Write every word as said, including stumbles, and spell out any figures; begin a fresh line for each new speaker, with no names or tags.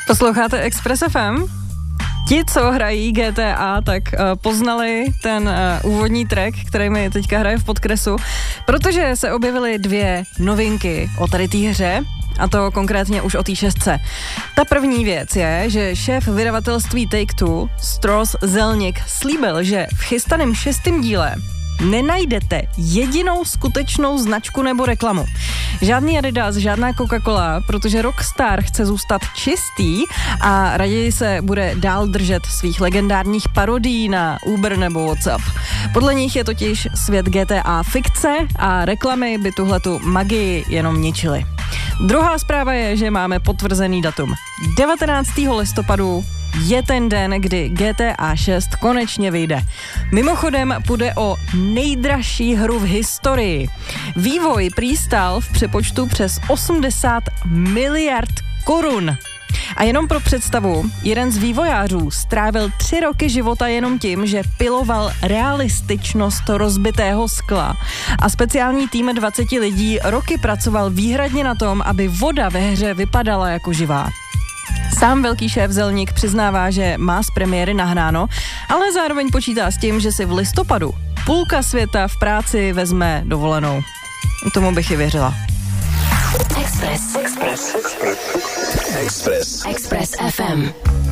Posloucháte Express F M? Ti, co hrají G T A, tak uh, poznali ten uh, úvodní track, který mi teďka hraje v podkresu, protože se objevily dvě novinky o tady té hře, a to konkrétně už o té šestce. Ta první věc je, že šéf vydavatelství Take-Two, Stross Zelnick, slíbil, že v chystaném šestém díle nenajdete jedinou skutečnou značku nebo reklamu. Žádný Adidas, žádná Coca-Cola, protože Rockstar chce zůstat čistý a raději se bude dál držet svých legendárních parodií na Uber nebo WhatsApp. Podle nich je totiž svět G T A fikce a reklamy by tuhletu magii jenom ničily. Druhá zpráva je, že máme potvrzený datum. devatenáctého listopadu je ten den, kdy G T A šest konečně vyjde. Mimochodem půjde o nejdražší hru v historii. Vývoj prý stál v přepočtu přes osmdesát miliard korun. A jenom pro představu, jeden z vývojářů strávil tři roky života jenom tím, že piloval realističnost rozbitého skla. A speciální tým dvacet lidí roky pracoval výhradně na tom, aby voda ve hře vypadala jako živá. Sám velký šéf Zelnick přiznává, že má z premiéry nahráno, ale zároveň počítá s tím, že si v listopadu půlka světa v práci vezme dovolenou. Tomu bych i věřila.
Express. Express. Express. Express. Express F M.